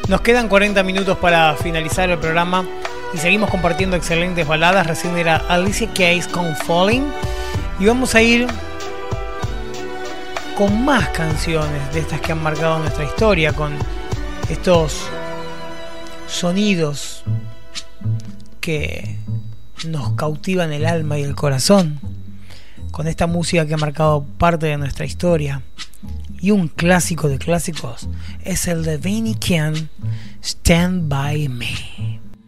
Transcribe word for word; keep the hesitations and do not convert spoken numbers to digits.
Nos quedan cuarenta minutos para finalizar el programa y seguimos compartiendo excelentes baladas. Recién era Alicia Keys con Falling y vamos a ir con más canciones de estas que han marcado nuestra historia, con estos sonidos que nos cautivan el alma y el corazón, con esta música que ha marcado parte de nuestra historia. Y un clásico de clásicos es el de Benny Ken, Stand By Me.